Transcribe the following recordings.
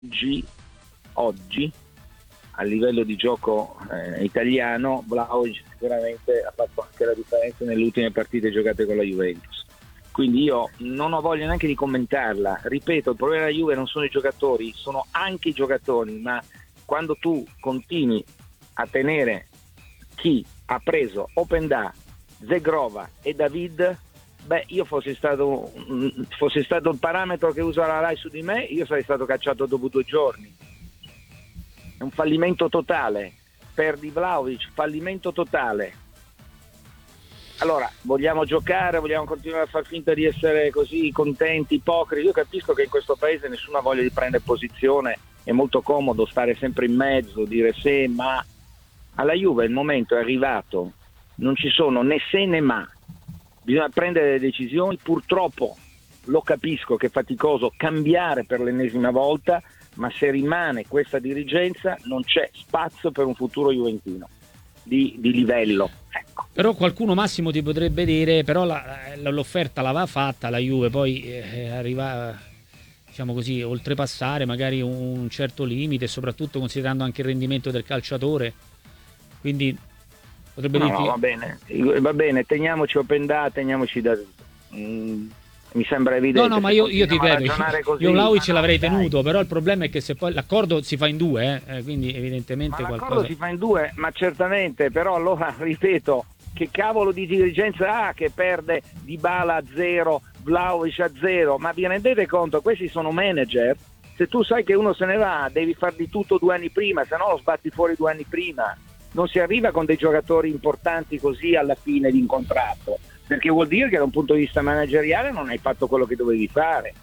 oggi a livello di gioco italiano, Vlahovic sicuramente ha fatto anche la differenza nelle ultime partite giocate con la Juventus. Quindi io non ho voglia neanche di commentarla. Ripeto, il problema della Juve non sono i giocatori, sono anche i giocatori, ma quando tu continui a tenere chi ha preso Openda, Zegrova e David, io fossi stato il parametro che usa la Rai su di me, io sarei stato cacciato dopo 2 giorni. È un fallimento totale. Perdi Vlahovic, fallimento totale. Allora, vogliamo giocare, vogliamo continuare a far finta di essere così contenti, ipocriti? Io capisco che in questo paese nessuno ha voglia di prendere posizione, è molto comodo stare sempre in mezzo, dire se, ma. Alla Juve il momento è arrivato, non ci sono né se né ma, bisogna prendere le decisioni. Purtroppo lo capisco che è faticoso cambiare per l'ennesima volta, ma se rimane questa dirigenza non c'è spazio per un futuro juventino di livello, ecco. Però qualcuno, Massimo, ti potrebbe dire però l'offerta l'aveva fatta la Juve, poi arriva, diciamo così, oltrepassare magari un certo limite, soprattutto considerando anche il rendimento del calciatore, quindi potrebbe dirti... va bene, teniamoci Openda, teniamoci da... mi sembra evidente. No, ma io ti ripeto, io Vlahovic l'avrei tenuto, però il problema è che se poi l'accordo si fa in 2, quindi evidentemente l'accordo si fa in 2, ma certamente, però allora ripeto, che cavolo di dirigenza ha che perde Dybala a 0, Vlahovic a 0, ma vi rendete conto, questi sono manager, se tu sai che uno se ne va devi far di tutto 2 anni prima, se no lo sbatti fuori 2 anni prima, non si arriva con dei giocatori importanti così alla fine di un contratto, perché vuol dire che da un punto di vista manageriale non hai fatto quello che dovevi fare.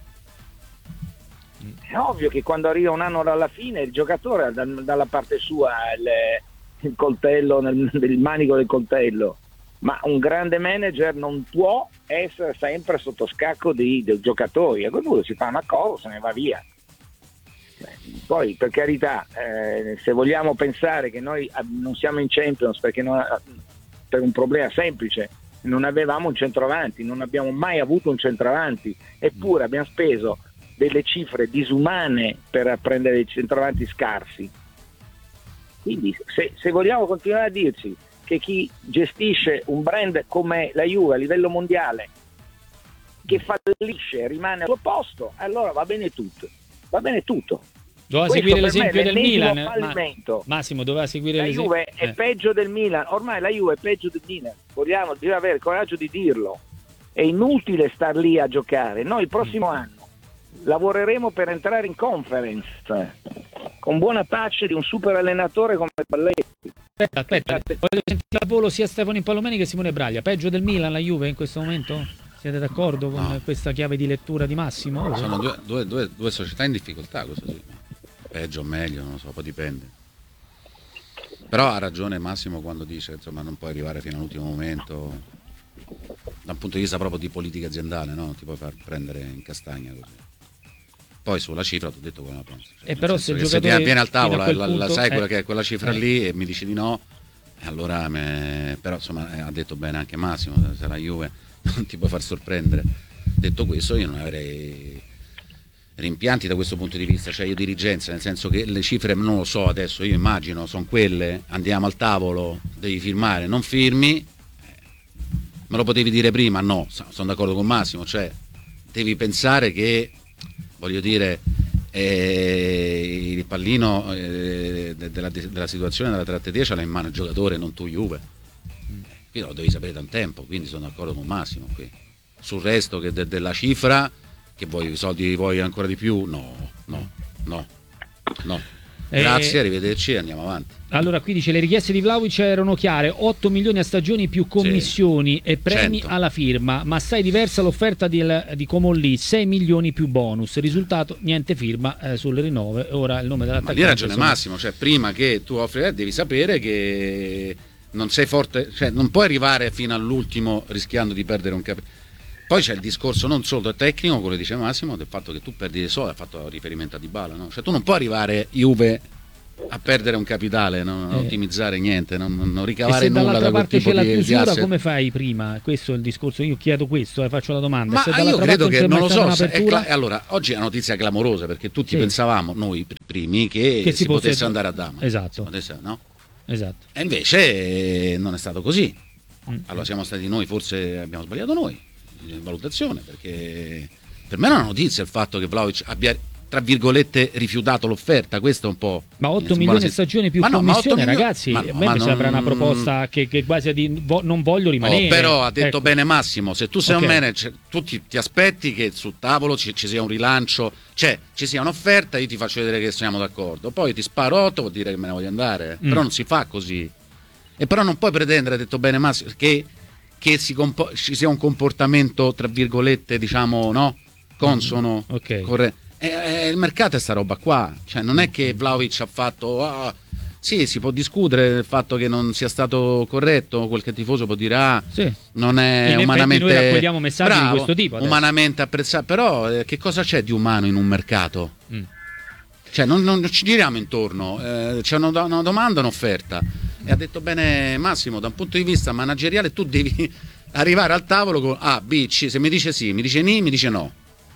È ovvio che quando arriva un anno dalla fine il giocatore ha dalla parte sua il coltello nel manico del coltello, ma un grande manager non può essere sempre sotto scacco dei giocatori, a quel punto si fa una cosa, se ne va via. Poi per carità, se vogliamo pensare che noi non siamo in Champions perché per un problema semplice, non avevamo un centravanti, non abbiamo mai avuto un centravanti, eppure abbiamo speso delle cifre disumane per prendere dei centravanti scarsi. Quindi se vogliamo continuare a dirci che chi gestisce un brand come la Juve a livello mondiale che fallisce rimane al suo posto, allora va bene tutto. Doveva seguire l'esempio del Milan. Massimo doveva seguire l'esempio. La Juve è peggio del Milan, ormai la Juve è peggio del Milan, bisogna avere il coraggio di dirlo. È inutile star lì a giocare. Noi il prossimo anno lavoreremo per entrare in Conference con buona pace di un super allenatore come Spalletti. Aspetta, voglio sentire al volo sia Stefano Impallomeni che Simone Braglia. Peggio del Milan la Juve in questo momento? Siete d'accordo con questa chiave di lettura di Massimo? Sono due società in difficoltà, questo sì. Peggio o meglio, non lo so, poi dipende. Però ha ragione Massimo quando dice, insomma, non puoi arrivare fino all'ultimo momento da un punto di vista proprio di politica aziendale, no? Non ti puoi far prendere in castagna così. Poi sulla cifra ti ho detto come la penso. Cioè, però se il giocatore se viene al tavolo e punto, sai che è quella cifra lì e mi dici di no, allora però insomma ha detto bene anche Massimo, se la Juve non ti puoi far sorprendere. Detto questo, io non avrei rimpianti da questo punto di vista, cioè io dirigenza, nel senso che le cifre non lo so adesso, io immagino sono quelle, andiamo al tavolo, devi firmare, non firmi, me lo potevi dire prima? No, sono d'accordo con Massimo, cioè devi pensare che, voglio dire, il pallino della situazione della trattativa ce l'ha in mano il giocatore, non tu Juve, quindi lo devi sapere da un tempo, quindi sono d'accordo con Massimo qui. Sul resto che della cifra, che vuoi, i soldi vuoi ancora di più? No. Grazie, arrivederci e andiamo avanti. Allora qui dice le richieste di Vlahovic erano chiare, 8 milioni a stagioni più commissioni e premi 100. alla firma, ma assai diversa l'offerta di Comolli, 6 milioni più bonus, risultato niente firma sulle rinnove, ora il nome dell'attaccante. Ma lì ragione Massimo, cioè prima che tu offri devi sapere che non sei forte, cioè non puoi arrivare fino all'ultimo rischiando di perdere un capitolo. Poi c'è il discorso non solo tecnico, quello che dice Massimo, del fatto che tu perdi dei soldi, ha fatto riferimento a Dybala, no? Cioè tu non puoi arrivare Juve a perdere un capitale, non ottimizzare niente, non ricavare nulla da quel parte tipo c'è la di chiusura, asset. come fai prima? Questo è il discorso, io chiedo questo, faccio la domanda. Ma se io credo che, non lo so, un'apertura... allora, oggi è una notizia clamorosa, perché tutti pensavamo, noi primi, che si potesse andare a Dama. Esatto. No? Esatto. E invece non è stato così. Allora siamo stati noi, forse abbiamo sbagliato noi in valutazione, perché per me è una notizia il fatto che Vlahovic abbia, tra virgolette, rifiutato l'offerta. Questo è un po', ma 8 milioni a stagione più commissione, ragazzi, a me mi sembra una proposta che quasi non voglio rimanere. Però ha detto bene Massimo, se tu sei un manager, tu ti aspetti che sul tavolo ci sia un rilancio, cioè ci sia un'offerta, io ti faccio vedere che siamo d'accordo, poi ti sparo 8, vuol dire che me ne voglio andare. Però non si fa così. E però non puoi pretendere, ha detto bene Massimo, che ci sia un comportamento, tra virgolette, diciamo, no? Consono, corretto. Il mercato è sta roba qua, cioè non è che Vlahovic ha fatto sì, si può discutere del fatto che non sia stato corretto, qualche tifoso può dire non è in umanamente, noi raccogliamo messaggi di questo tipo adesso. Umanamente apprezzato, però che cosa c'è di umano in un mercato? Cioè non ci giriamo intorno, c'è una domanda, un'offerta, e ha detto bene Massimo, da un punto di vista manageriale tu devi arrivare al tavolo con A, B, C, se mi dice sì, mi dice ni, mi dice no.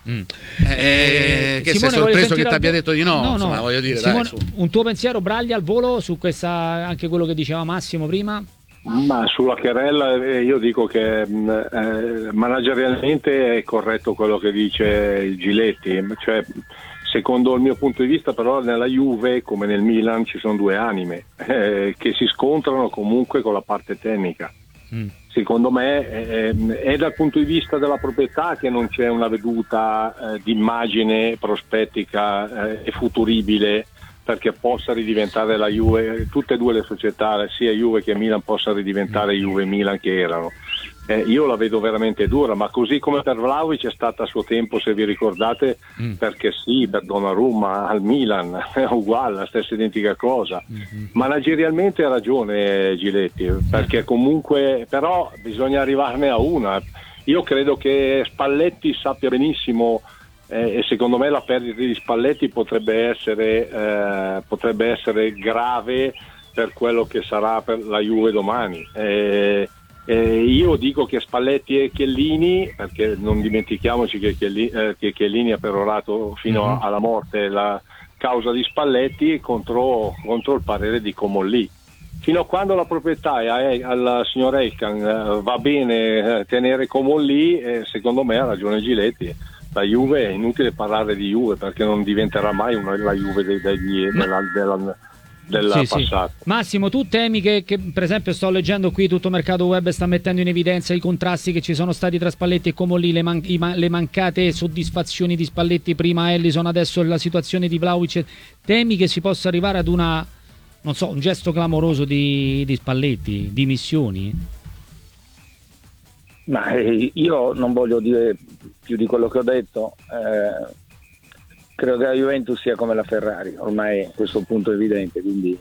Che sei sorpreso che ti abbia detto di no? Insomma, voglio dire, Simone, dai, un tuo pensiero, Braglia, al volo su questa, anche quello che diceva Massimo prima? Ma sulla querella io dico che managerialmente è corretto quello che dice il Giletti, cioè secondo il mio punto di vista però nella Juve come nel Milan ci sono due anime che si scontrano comunque con la parte tecnica. Secondo me è dal punto di vista della proprietà che non c'è una veduta d'immagine prospettica e futuribile perché possa ridiventare la Juve, tutte e due le società, sia Juve che Milan, possano ridiventare Juve e Milan che erano. Io la vedo veramente dura, ma così come per Vlahovic è stata a suo tempo, se vi ricordate, perché sì, per Donnarumma al Milan è uguale, la stessa identica cosa. Managerialmente ha ragione Giletti, perché comunque però bisogna arrivarne a una. Io credo che Spalletti sappia benissimo e secondo me la perdita di Spalletti potrebbe essere grave per quello che sarà per la Juve domani. Io dico che Spalletti e Chiellini, perché non dimentichiamoci che Chiellini ha perorato fino alla morte la causa di Spalletti contro il parere di Comolli. Fino a quando la proprietà al signor Elkan va bene tenere Comolli, secondo me ha ragione Giletti. La Juve è inutile parlare di Juve perché non diventerà mai la Juve del passato. Sì. Massimo, tu temi che per esempio sto leggendo qui, tutto il mercato web sta mettendo in evidenza i contrasti che ci sono stati tra Spalletti e Comolli, le mancate soddisfazioni di Spalletti, prima Ellison, adesso la situazione di Vlahovic, temi che si possa arrivare ad un gesto clamoroso di Spalletti, dimissioni? Ma io non voglio dire più di quello che ho detto, credo che la Juventus sia come la Ferrari, ormai a questo punto è evidente, quindi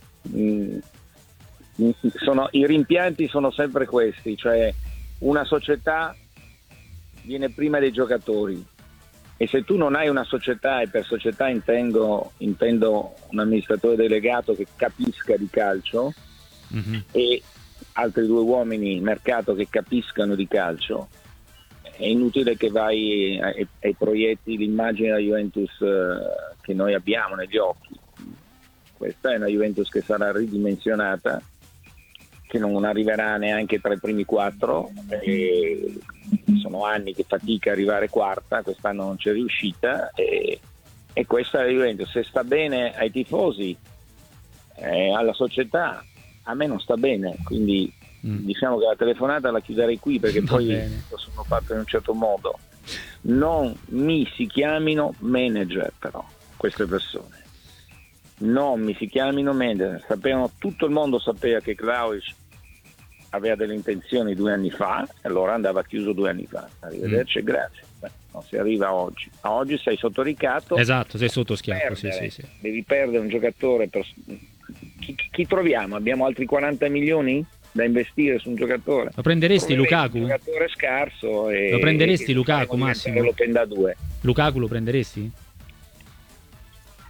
i rimpianti sono sempre questi, cioè una società viene prima dei giocatori e se tu non hai una società, e per società intendo un amministratore delegato che capisca di calcio e altri due uomini mercato che capiscano di calcio, è inutile che vai ai proietti l'immagine della Juventus che noi abbiamo negli occhi. Questa è una Juventus che sarà ridimensionata, che non arriverà neanche tra i primi 4, sono anni che fatica a arrivare quarta, quest'anno non c'è riuscita e questa è la Juventus. Se sta bene ai tifosi, alla società, a me non sta bene, quindi diciamo che la telefonata la chiuderei qui perché poi lo sono fatto in un certo modo. Non mi si chiamino manager, però queste persone non mi si chiamino manager. Tutto il mondo sapeva che Vlahovic aveva delle intenzioni 2 anni fa, allora andava chiuso 2 anni fa. Arrivederci e grazie. Non si arriva oggi. A oggi sei sotto ricatto. Esatto, sei sotto schiaffo. Sì. Devi perdere un giocatore chi troviamo? Abbiamo altri 40 milioni da investire su un giocatore. Lo prenderesti Lukaku? Un giocatore scarso lo prenderesti Lukaku, Massimo? Lo prenda 2. Lukaku lo prenderesti?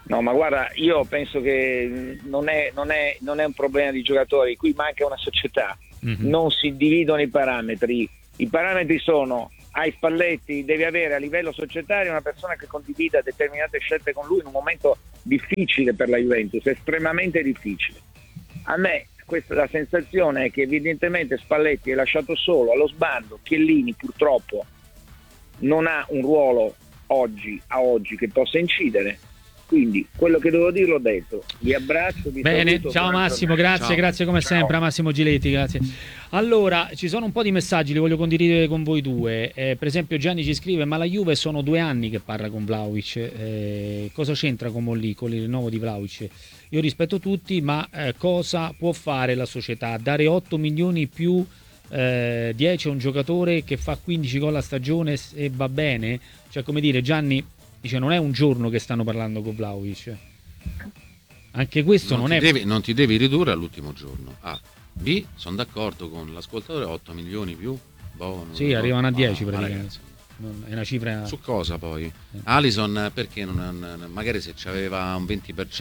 No, ma guarda, io penso che non è un problema di giocatori, qui manca una società, non si dividono i parametri sono: ai Spalletti devi avere a livello societario una persona che condivida determinate scelte con lui in un momento difficile per la Juventus, estremamente difficile. A me questa la sensazione è che evidentemente Spalletti è lasciato solo allo sbando. Chiellini purtroppo non ha un ruolo oggi che possa incidere. Quindi quello che dovevo dire l'ho detto. Vi abbraccio, vi bene, saluto, ciao Massimo, grazie, ciao. Grazie come sempre a Massimo Giletti, grazie. Allora, ci sono un po' di messaggi, li voglio condividere con voi due. Per esempio Gianni ci scrive: ma la Juve sono 2 anni che parla con Vlahovic, cosa c'entra con Molli, con il rinnovo di Vlahovic? Io rispetto tutti, ma cosa può fare la società? Dare 8 milioni più 10 a un giocatore che fa 15 gol a stagione e va bene? Cioè, come dire, Gianni dice, non è un giorno che stanno parlando con Vlahovic. Anche questo non è... non ti devi ridurre all'ultimo giorno. A. B, sono d'accordo con l'ascoltatore, 8 milioni più. Sì, arrivano a 10 praticamente. È una cifra... Su cosa poi? Alisson perché magari se c'aveva un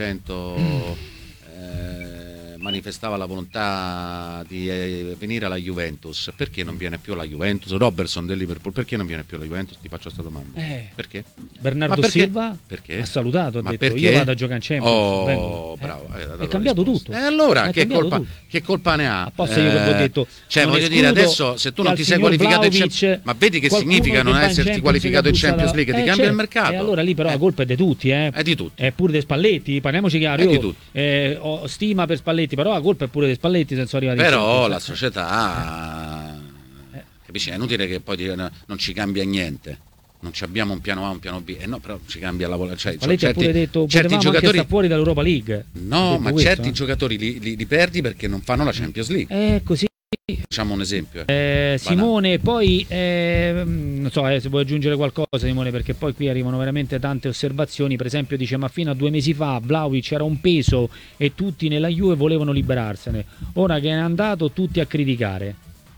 20% manifestava la volontà di venire alla Juventus, perché non viene più alla Juventus? Robertson del Liverpool, perché non viene più alla Juventus? Ti faccio questa domanda. Perché? Bernardo Silva perché? ha salutato, ha detto perché? Io vado a giocare in Champions. Bravo, è cambiato tutto. E allora che colpa ne ha? Apposta io che ho detto, cioè voglio dire, adesso se tu non ti sei qualificato in Champions, ma vedi che significa non esserti qualificato in Champions League, ti cambia il mercato. E allora lì però la colpa è di tutti, È di tutti. È pure dei Spalletti, parliamoci chiaro. È di tutti. Ho stima per Spalletti, però la colpa è pure dei Spalletti senza arrivare in Però Champions. la società capisci, è inutile che poi non ci cambia niente. Non ci abbiamo un piano A, un piano B, no, però ci cambia la volontà. Cioè, Spalletti ha pure detto certi giocatori anche sta fuori dall'Europa League. No, ma questo, certi giocatori li perdi perché non fanno la Champions League. Così. Facciamo un esempio. Simone, poi non so se vuoi aggiungere qualcosa, Simone, perché poi qui arrivano veramente tante osservazioni. Per esempio dice: ma fino a 2 mesi fa Vlahovic era un peso e tutti nella Juve volevano liberarsene, ora che è andato tutti a criticare.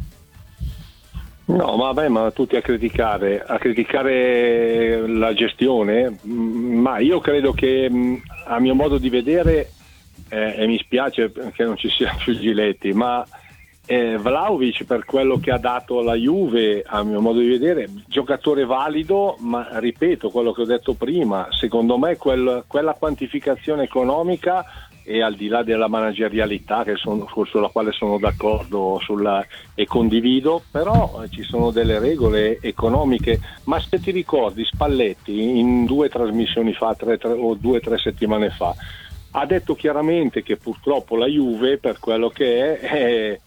No, ma tutti a criticare la gestione, ma io credo che a mio modo di vedere, e mi spiace che non ci sia più Giletti, ma Vlahovic, per quello che ha dato alla Juve, a mio modo di vedere, giocatore valido, ma ripeto quello che ho detto prima, secondo me quella quantificazione economica, e al di là della managerialità sulla quale sono d'accordo e condivido, però ci sono delle regole economiche. Ma se ti ricordi, Spalletti in 2 trasmissioni fa, 2 o 3 settimane fa, ha detto chiaramente che purtroppo la Juve, per quello che è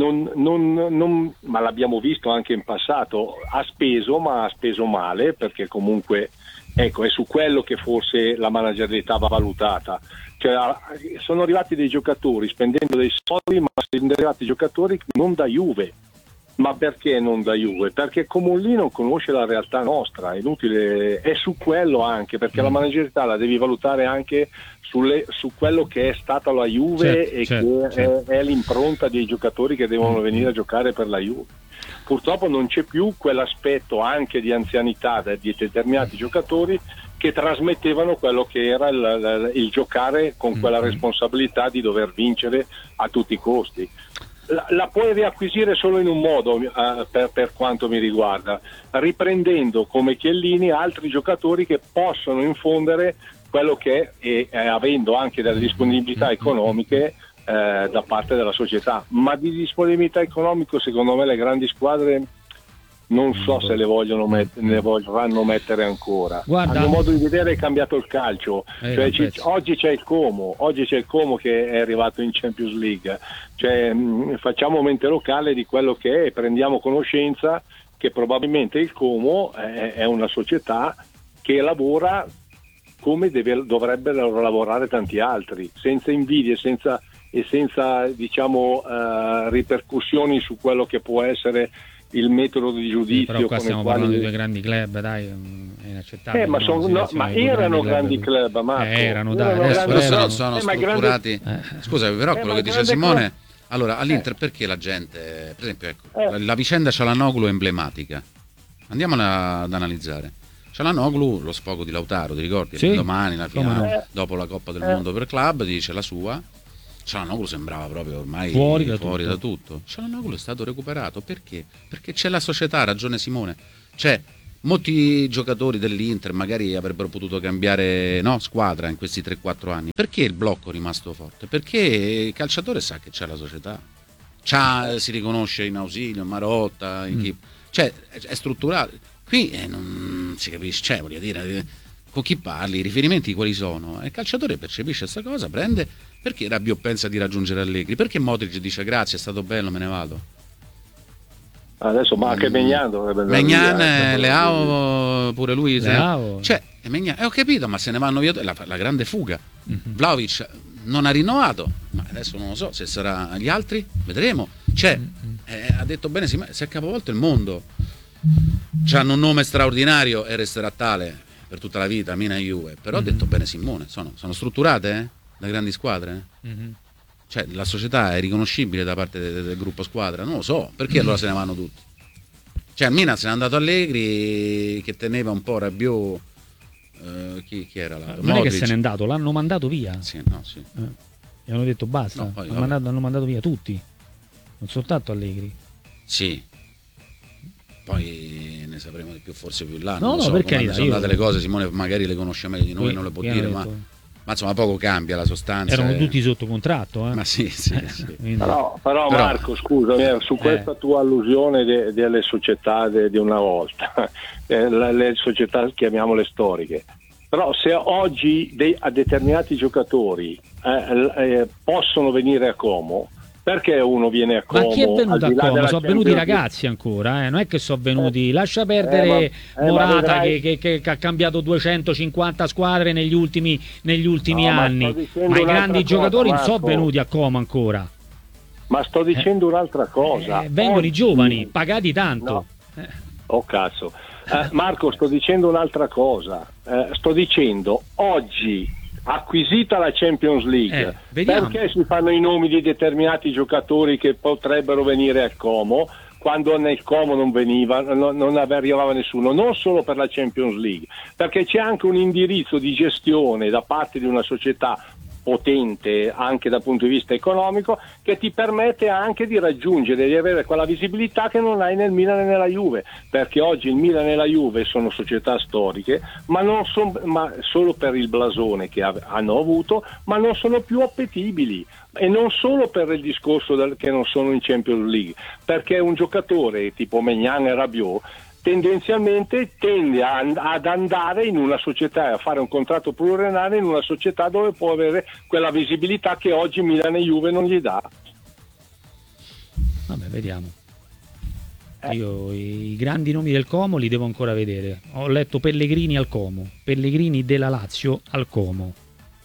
ma l'abbiamo visto anche in passato, ha speso male, perché comunque ecco, è su quello che forse la managerialità va valutata. Cioè, sono arrivati dei giocatori spendendo dei soldi, ma sono arrivati giocatori non da Juve. Ma perché non da Juve? Perché Comolli non conosce la realtà nostra, è inutile, è su quello anche, perché la managerialità la devi valutare anche su quello che è stata la Juve, certo. È l'impronta dei giocatori che devono venire a giocare per la Juve. Purtroppo non c'è più quell'aspetto anche di anzianità di determinati giocatori che trasmettevano quello che era il giocare con quella responsabilità di dover vincere a tutti i costi. La puoi riacquisire solo in un modo, per quanto mi riguarda, riprendendo come Chiellini altri giocatori che possono infondere quello che è, e avendo anche delle disponibilità economiche da parte della società. Ma di disponibilità economico secondo me le grandi squadre non so se ne vorranno mettere ancora. Guarda, a mio modo di vedere è cambiato il calcio, oggi c'è il Como che è arrivato in Champions League, cioè, facciamo mente locale di quello che è e prendiamo conoscenza che probabilmente il Como è una società che lavora come dovrebbero lavorare tanti altri, senza invidie, senza diciamo ripercussioni su quello che può essere il metodo di giudizio. Però qua stiamo parlando di 2 grandi club, dai, è inaccettabile. Ma erano grandi club, Marco. Erano sono strutturati. Scusa, però quello che dice Simone, allora all'Inter perché la gente, per esempio, ecco, la vicenda Cialanoglu è emblematica. Andiamola ad analizzare. Çalhanoğlu, lo sfogo di Lautaro, ti ricordi? Sì, Domani la come finale, no. dopo la Coppa del Mondo per club, dice la sua. Çalhanoğlu sembrava proprio ormai Fuori da tutto. Çalhanoğlu è stato recuperato perché? Perché c'è la società, ha ragione Simone. Cioè, molti giocatori dell'Inter magari avrebbero potuto cambiare squadra in questi 3-4 anni. Perché il blocco è rimasto forte? Perché il calciatore sa che c'è la società. Si riconosce in ausilio, in Marotta, cioè è strutturato. Qui non si capisce, cioè, voglio dire, con chi parli, i riferimenti quali sono? Il calciatore percepisce questa cosa, prende. Perché Rabiot pensa di raggiungere Allegri? Perché Modric dice grazie, è stato bello, me ne vado? Adesso ma anche Maignan dovrebbe andare Maignan, via, Leao pure lui. Leao. Cioè, Maignan, ho capito, ma se ne vanno via la grande fuga. Vlahovic non ha rinnovato, ma adesso non lo so se sarà gli altri, vedremo. Cioè, ha detto bene, si è capovolto il mondo. C'hanno un nome straordinario e resterà tale per tutta la vita, Mina e Juve. Però ha detto bene Simone, sono strutturate da grandi squadre. Cioè, la società è riconoscibile da parte del gruppo squadra, non lo so, perché allora se ne vanno tutti? Cioè, a Milan se n'è andato Allegri che teneva un po' Rabiot, chi era là? Non è che se n'è andato, l'hanno mandato via. Sì. Gli hanno detto basta, poi, hanno mandato via tutti, non soltanto Allegri. Sì. Poi ne sapremo di più forse più là. No, non so per come carità, sono andate le cose, Simone magari le conosce meglio di noi, non le può dire, ma insomma poco cambia la sostanza. Erano tutti sotto contratto, Ma sì. Quindi... Però Marco, scusami, su questa tua allusione delle società di una volta, le società chiamiamole storiche, però se oggi a determinati giocatori possono venire a Como, perché uno viene a Como? Ma chi è venuto a Como? Sono venuti i ragazzi ancora, non è che sono venuti. Lascia perdere Morata che ha cambiato 250 squadre negli ultimi anni. Ma i grandi giocatori non sono venuti a Como ancora. Ma sto dicendo un'altra cosa. Vengono oggi, i giovani, pagati tanto. No. Oh cazzo. Marco, sto dicendo un'altra cosa. Sto dicendo oggi, acquisita la Champions League, perché si fanno i nomi di determinati giocatori che potrebbero venire al Como quando nel Como non arrivava nessuno, non solo per la Champions League, perché c'è anche un indirizzo di gestione da parte di una società potente anche dal punto di vista economico che ti permette anche di raggiungere, di avere quella visibilità che non hai nel Milan e nella Juve, perché oggi il Milan e la Juve sono società storiche, ma solo per il blasone che hanno avuto, ma non sono più appetibili, e non solo per il discorso che non sono in Champions League, perché un giocatore tipo Maignan e Rabiot tendenzialmente tende ad andare in una società e a fare un contratto pluriennale in una società dove può avere quella visibilità che oggi Milan e Juve non gli dà. Vabbè, vediamo. Io i grandi nomi del Como li devo ancora vedere. Ho letto Pellegrini al Como, Pellegrini della Lazio al Como.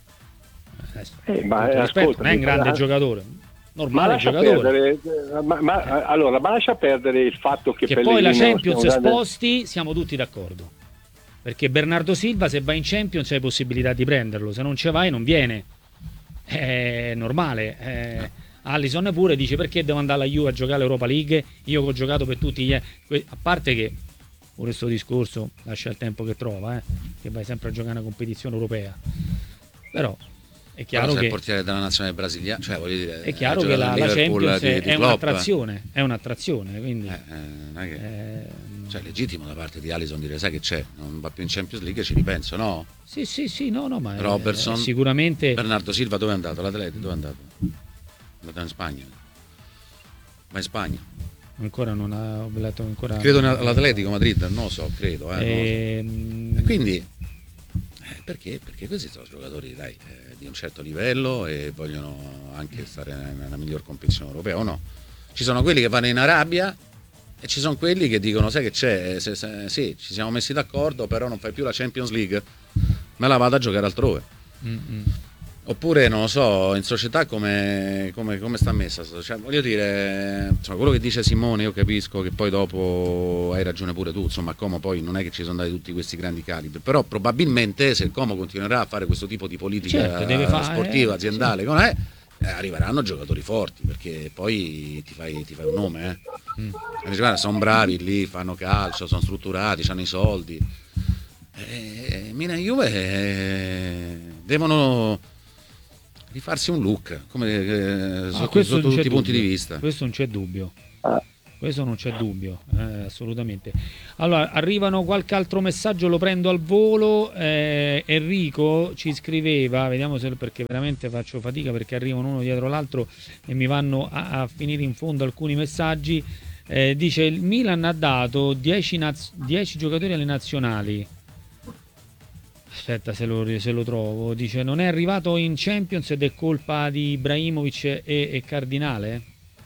Ascolta, non è un grande giocatore. Ma lascia perdere, ma lascia perdere il fatto che poi la Champions sposti, siamo tutti d'accordo, perché Bernardo Silva se va in Champions hai possibilità di prenderlo, se non ce vai non viene, è normale. Alisson pure dice perché devo andare alla Juve a giocare l'Europa League, io che ho giocato per tutti gli... a parte che pure questo discorso lascia il tempo che trova, che vai sempre a giocare una competizione europea, però è chiaro che il portiere della nazionale brasiliana, cioè voglio dire, è chiaro che la Champions è un'attrazione, quindi non è che, cioè legittimo da parte di Alisson dire sai che c'è, non va più in Champions League, ci ripenso, no? Sì, no, ma Robertson, sicuramente. Bernardo Silva dove è andato? L'Atletico dove è andato? È andato in Spagna. Ma in Spagna? Ancora non ha letto ancora. Credo all'Atletico Madrid, non lo so, credo. Non lo so. Quindi perché? Perché questi sono giocatori di un certo livello e vogliono anche stare nella miglior competizione europea, o no? Ci sono quelli che vanno in Arabia e ci sono quelli che dicono sai che c'è, sì, ci siamo messi d'accordo, però non fai più la Champions League, me la vado a giocare altrove. Oppure non lo so, in società come sta messa, cioè, voglio dire, insomma, quello che dice Simone io capisco che poi dopo hai ragione pure tu, insomma, Como poi non è che ci sono andati tutti questi grandi calibri, però probabilmente se il Como continuerà a fare questo tipo di politica sportiva, aziendale, arriveranno giocatori forti, perché poi ti fai un nome, sono bravi lì, fanno calcio, sono strutturati, hanno i soldi. Milan e Juve devono rifarsi un look come sotto tutti i punti di vista. Questo non c'è dubbio. Questo non c'è dubbio, assolutamente. Allora, arrivano qualche altro messaggio, lo prendo al volo. Enrico ci scriveva, vediamo se, perché veramente faccio fatica perché arrivano uno dietro l'altro e mi vanno a finire in fondo alcuni messaggi. Dice: il Milan ha dato 10 giocatori alle nazionali. Aspetta se lo trovo. Dice: non è arrivato in Champions ed è colpa di Ibrahimovic e Cardinale?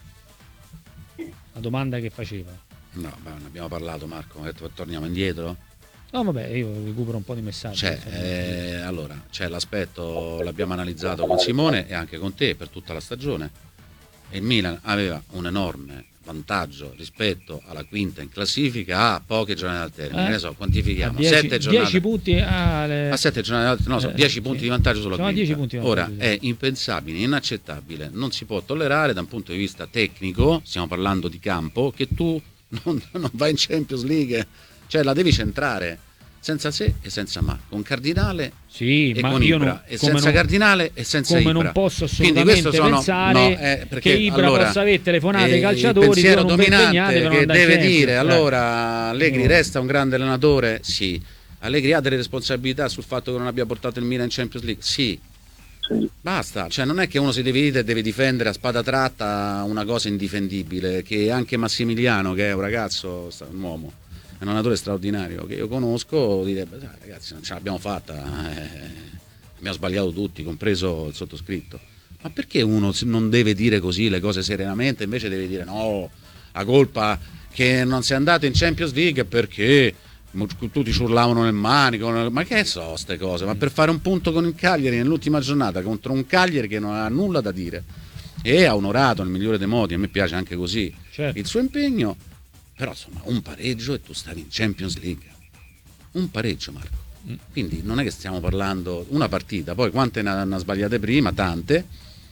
La domanda che faceva. No, ma ne abbiamo parlato, Marco. Torniamo indietro. No, vabbè, io recupero un po' di messaggi. Allora, c'è l'aspetto, l'abbiamo analizzato con Simone e anche con te per tutta la stagione. E il Milan aveva un enorme vantaggio rispetto alla quinta in classifica a poche giornate al termine. Ne so, quantifichiamo 7 giornate. 10 punti a 7 giornate, no, sono 10 punti di vantaggio sulla quinta. 10 punti di vantaggio. Ora è impensabile, inaccettabile, non si può tollerare da un punto di vista tecnico, stiamo parlando di campo, che tu non vai in Champions League, cioè la devi centrare senza se e senza ma, con Cardinale e ma con io Ibra, non, e senza non, Cardinale e senza come Ibra. Non posso assolutamente pensare che Ibra possa avere telefonate ai calciatori. Il pensiero dominante che deve dire allora Allegri resta un grande allenatore, sì. Allegri ha delle responsabilità sul fatto che non abbia portato il Milan in Champions League, sì. Basta, cioè non è che uno si deve difendere a spada tratta una cosa indifendibile, che anche Massimiliano, che è un ragazzo, un uomo, è un allenatore straordinario che io conosco, direbbe: ragazzi, non ce l'abbiamo fatta, abbiamo sbagliato tutti, compreso il sottoscritto. Ma perché uno non deve dire così le cose serenamente, invece deve dire no, la colpa che non sei andato in Champions League perché tutti ci urlavano nel manico, ma che so ste cose? Ma per fare un punto con il Cagliari nell'ultima giornata contro un Cagliari che non ha nulla da dire e ha onorato nel migliore dei modi, a me piace anche così, certo, il suo impegno. Però insomma un pareggio e tu stavi in Champions League, un pareggio, Marco. Quindi non è che stiamo parlando una partita, poi quante ne hanno sbagliate prima, tante,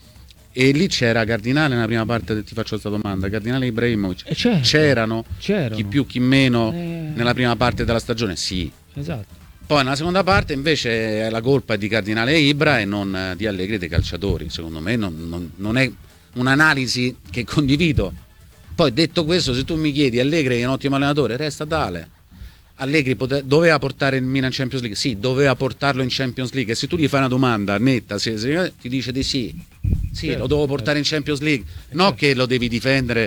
e lì c'era Cardinale nella prima parte, ti faccio questa domanda, Cardinale e Ibrahimovic c'erano chi più chi meno nella prima parte della stagione, sì, esatto. Poi nella seconda parte invece la colpa è di Cardinale e Ibra e non di Allegri e dei calciatori. Secondo me non è un'analisi che condivido. Poi detto questo, se tu mi chiedi Allegri è un ottimo allenatore, resta tale. Allegri doveva portare il Milan in Champions League? Sì, doveva portarlo in Champions League. E se tu gli fai una domanda netta, se ti dice di sì, certo, lo devo portare in Champions League, no, che lo devi difendere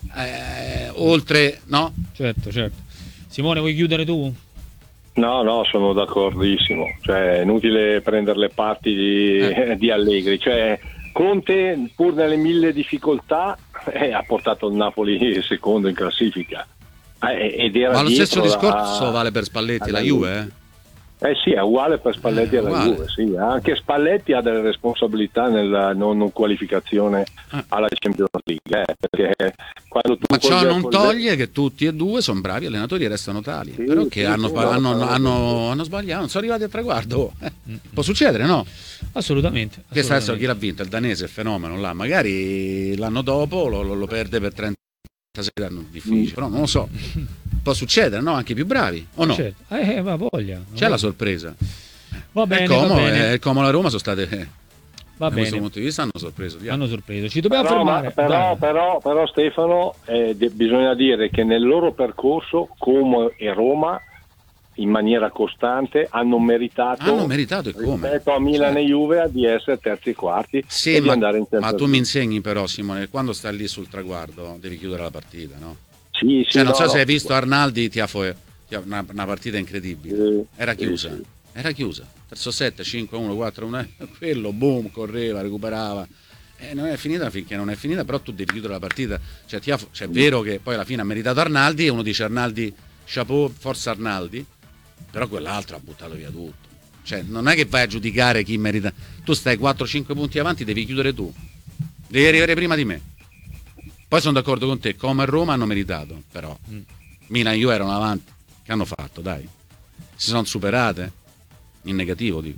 oltre, no? Certo. Simone, vuoi chiudere tu? No, sono d'accordissimo. Cioè, è inutile prendere le parti di Allegri. Cioè, Conte, pur nelle 1000 difficoltà, ha portato il Napoli secondo in classifica. Ed era ma lo stesso discorso a vale per Spalletti e la Juve? Sì, è uguale per Spalletti e la Juve. Sì. Anche Spalletti ha delle responsabilità nella non qualificazione alla Champions League. Perché quando tu ma ciò non toglie che tutti e due sono bravi allenatori e restano tali, però che hanno sbagliato, non sono arrivati al traguardo. Può succedere, no? Assolutamente. Questo adesso chi l'ha vinto? Il danese, il fenomeno là. Magari l'anno dopo lo perde per 30 anni, difficile, però non lo so. Può succedere, no? Anche i più bravi, o no? Certo. Ma voglia. C'è la sorpresa. Va bene, il Como e la Roma sono state, da questo punto di vista, hanno sorpreso. Ci dobbiamo fermare. Però Stefano, bisogna dire che nel loro percorso Como e Roma in maniera costante hanno meritato e come rispetto a Milan e Juve di essere terzi e quarti e di andare in Champions League. Ma tu mi insegni però, Simone, quando stai lì sul traguardo devi chiudere la partita, no? Sì, non so se hai visto Arnaldi, una partita incredibile, era chiusa, terzo set, 5-1, 4-1, quello boom, correva, recuperava, non è finita finché non è finita, però tu devi chiudere la partita, cioè è vero che poi alla fine ha meritato Arnaldi e uno dice Arnaldi, chapeau, forza Arnaldi, però quell'altro ha buttato via tutto, cioè non è che vai a giudicare chi merita, tu stai 4-5 punti avanti, devi chiudere tu, devi arrivare prima di me. Poi sono d'accordo con te, Como e Roma hanno meritato, però Milan e Juve erano avanti, che hanno fatto, dai, si sono superate, in negativo dico.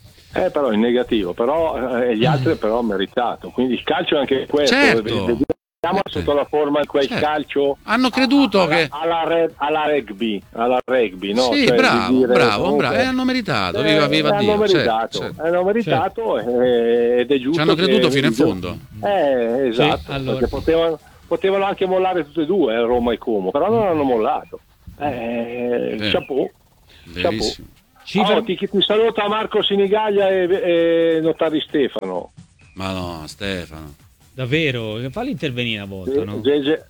Però in negativo, però gli altri però hanno meritato, quindi il calcio è anche questo. Certo. Siamo sotto la forma di quel calcio. Hanno creduto alla rugby, no? Sì, cioè, bravo, e hanno meritato, viva Dio. Hanno meritato ed è giusto. Ci hanno creduto fino in fondo. Esatto, sì, allora. perché potevano anche mollare tutte e due, Roma e Como, però non hanno mollato. Chapeau. Verissimo. Ti saluta Marco Sinigaglia e Notari Stefano. Ma no, Stefano. Davvero? Falli intervenire una volta, no?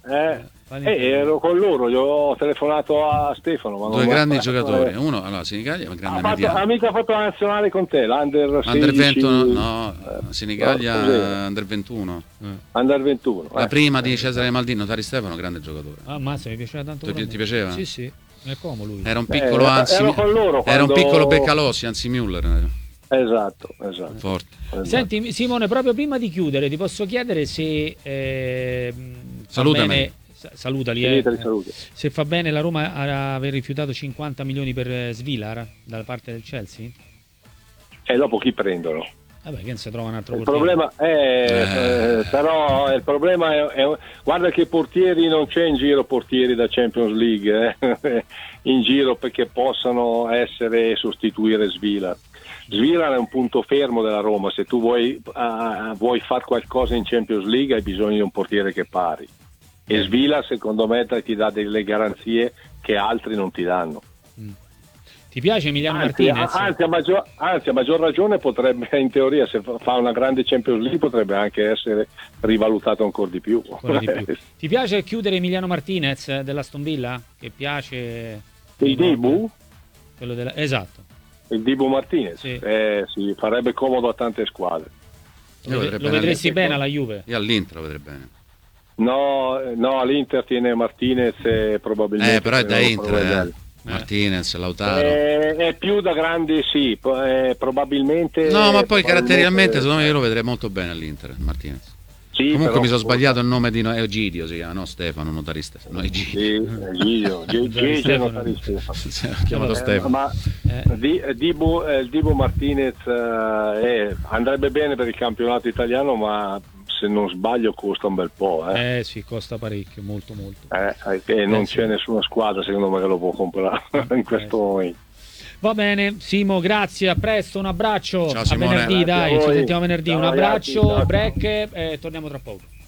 Ero con loro, gli ho telefonato a Stefano. Ma due grandi giocatori. Uno, allora, Sinigaglia è un grande mediano. Mica ha fatto la nazionale con te, l'Under 21, no, Sinigaglia Under 21. Under 21. La prima di Cesare Maldini, Notari Stefano, grande giocatore. Ah, mazza, mi piaceva tanto. Ti piaceva? Sì. È Como lui. Era un piccolo era un piccolo Beccalossi, anzi Müller. Esatto. Forte. Senti Simone, proprio prima di chiudere ti posso chiedere se salutami. Salutali. Saluti. Se fa bene la Roma aver rifiutato 50 milioni per Svilar dalla parte del Chelsea? E dopo chi prendono? Vabbè, che non si trova un altro il portiere. Problema però il problema è guarda che portieri non c'è in giro, portieri da Champions League in giro perché possano essere sostituire Svilar è un punto fermo della Roma. Se tu vuoi fare qualcosa in Champions League hai bisogno di un portiere che pari, e Svilar secondo me ti dà delle garanzie che altri non ti danno. Ti piace Emiliano Martinez? Anzi, a maggior ragione potrebbe, in teoria, se fa una grande Champions League, potrebbe anche essere rivalutato ancora di più. Ti piace chiudere Emiliano Martinez dell'Aston Villa? Che piace il Dibu? Esatto. Il Dibu Martinez? Sì, farebbe comodo a tante squadre. Lo vedresti bene alla Juve? Io all'Inter lo vedrei bene. No, all'Inter tiene Martinez probabilmente. Però è da Inter. Martinez, Lautaro è più da grande, sì, probabilmente. No, ma poi caratterialmente secondo me io lo vedrei molto bene all'inter Martinez. Sì, comunque mi sono sbagliato il nome di Egidio, si chiama, no Stefano, Notarista. No, Egidio. Egidio Notarista. Chiamato Stefano. Ma Dibu Martinez andrebbe bene per il campionato italiano, ma se non sbaglio costa un bel po'. Sì, costa parecchio, molto. E non c'è nessuna squadra secondo me che lo può comprare in questo momento. Va bene, Simo, grazie, a presto, un abbraccio. Ciao, Simone. A venerdì, dai, ci sentiamo venerdì. Ciao, un abbraccio, ragazzi, break, torniamo tra poco.